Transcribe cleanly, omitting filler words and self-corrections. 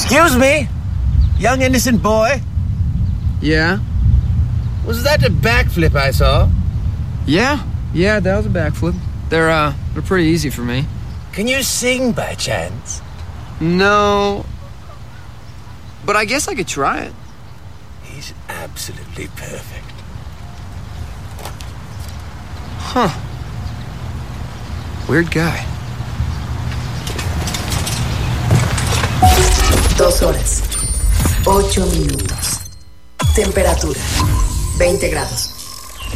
Excuse me, young innocent boy. Yeah? Was that a backflip I saw? Yeah, that was a backflip. They're pretty easy for me. Can you sing by chance? No. But I guess I could try it. He's absolutely perfect. Huh. Weird guy. 2 horas, 8 minutos. Temperatura, 20 grados.